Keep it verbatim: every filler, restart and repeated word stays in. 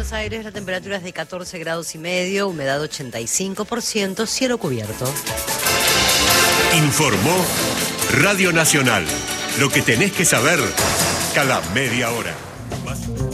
Buenos Aires la temperatura es de catorce grados y medio, humedad ochenta y cinco por ciento, cielo cubierto. Informó Radio Nacional. Lo que tenés que saber cada media hora.